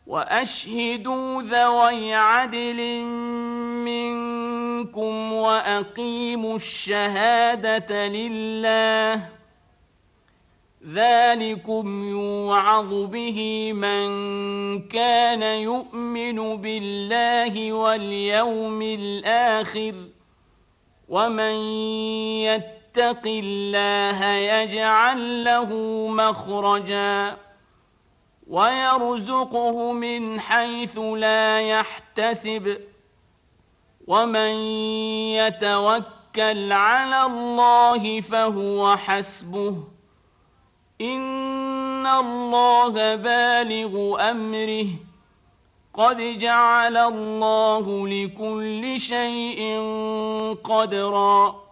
وأشهدوا ذوي عدل منكم وأقيموا الشهادة لله، ذلكم يوعظ به من كان يؤمن بالله واليوم الآخر، ومن يتق الله يجعل له مخرجا ويرزقه من حيث لا يحتسب، ومن يتوكل على الله فهو حسبه، إن الله بالغ أمره، قد جعل الله لكل شيء قدرا.